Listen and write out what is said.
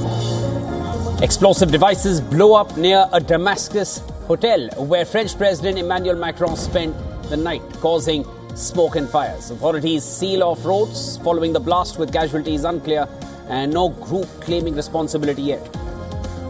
Explosive devices blow up near a Damascus hotel where French President Emmanuel Macron spent the night, causing smoke and fires. Authorities seal off roads following the blast, with casualties unclear and no group claiming responsibility yet.